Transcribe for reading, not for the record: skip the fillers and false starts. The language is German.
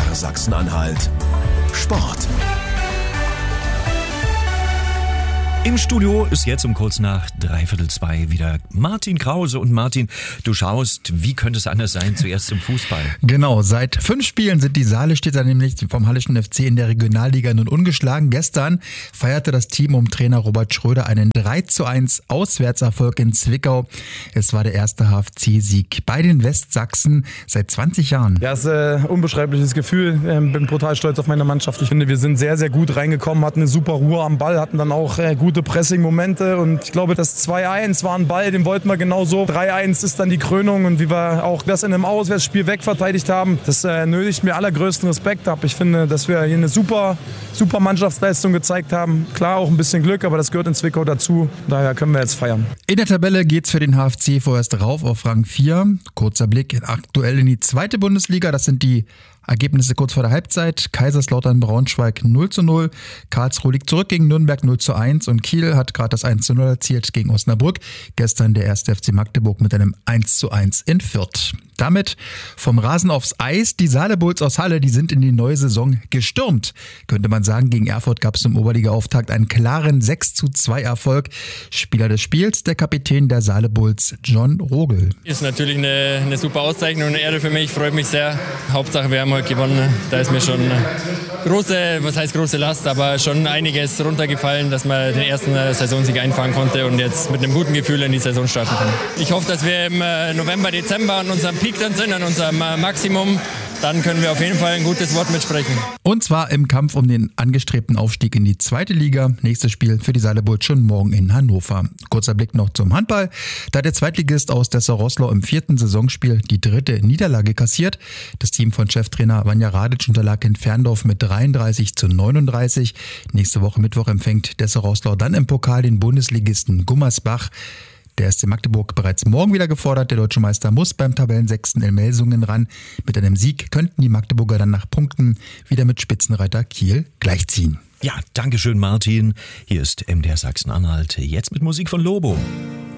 MDR Sachsen-Anhalt. Sport. Im Studio ist jetzt um kurz nach 2:15 wieder Martin Krause. Und Martin, du schaust, wie könnte es anders sein, zuerst zum Fußball? Genau, seit 5 Spielen sind die Saale-Städter nämlich vom Halleschen FC in der Regionalliga nun ungeschlagen. Gestern feierte das Team um Trainer Robert Schröder einen 3:1 Auswärtserfolg in Zwickau. Es war der erste HFC-Sieg bei den Westsachsen seit 20 Jahren. Ja, es ist ein unbeschreibliches Gefühl. Bin brutal stolz auf meine Mannschaft. Ich finde, wir sind sehr, sehr gut reingekommen, hatten eine super Ruhe am Ball, hatten dann auch gute Pressing-Momente und ich glaube, das 2:1 war ein Ball, den wollten wir genauso. 3:1 ist dann die Krönung und wie wir auch das in einem Auswärtsspiel wegverteidigt haben, das nötigt mir allergrößten Respekt ab. Ich finde, dass wir hier eine super Mannschaftsleistung gezeigt haben. Klar, auch ein bisschen Glück, aber das gehört in Zwickau dazu. Daher können wir jetzt feiern. In der Tabelle geht's für den HFC vorerst rauf auf Rang 4. Kurzer Blick aktuell in die zweite Bundesliga. Das sind die Ergebnisse kurz vor der Halbzeit. Kaiserslautern-Braunschweig 0:0. Karlsruhe liegt zurück gegen Nürnberg 0:1 und Kiel hat gerade das 1:0 erzielt gegen Osnabrück. Gestern der 1. FC Magdeburg mit einem 1:1 in Fürth. Damit vom Rasen aufs Eis. Die Saale-Bulls aus Halle, die sind in die neue Saison gestürmt. Könnte man sagen, gegen Erfurt gab es im Oberliga-Auftakt einen klaren 6:2 Erfolg. Spieler des Spiels, der Kapitän der Saale-Bulls, John Rogel. Ist natürlich eine super Auszeichnung und eine Ehre für mich. Freut mich sehr. Hauptsache, wir haben heute gewonnen. Da ist mir schon große Last, aber schon einiges runtergefallen, dass man den ersten Saisonsieg einfahren konnte und jetzt mit einem guten Gefühl in die Saison starten kann. Ich hoffe, dass wir im November, Dezember an unserem Peak dann sind, an unserem Maximum. Dann können wir auf jeden Fall ein gutes Wort mitsprechen. Und zwar im Kampf um den angestrebten Aufstieg in die zweite Liga. Nächstes Spiel für die Saale-Bulls schon morgen in Hannover. Kurzer Blick noch zum Handball. Da hat der Zweitligist aus Dessau-Roßlau im 4. Saisonspiel die 3. Niederlage kassiert. Das Team von Cheftrainer Vanja Radic unterlag in Ferndorf mit 33:39. Nächste Woche Mittwoch empfängt Dessau-Roßlau dann im Pokal den Bundesligisten Gummersbach. Der SC Magdeburg bereits morgen wieder gefordert. Der deutsche Meister muss beim Tabellensechsten in Melsungen ran. Mit einem Sieg könnten die Magdeburger dann nach Punkten wieder mit Spitzenreiter Kiel gleichziehen. Ja, danke schön, Martin. Hier ist MDR Sachsen-Anhalt. Jetzt mit Musik von Lobo.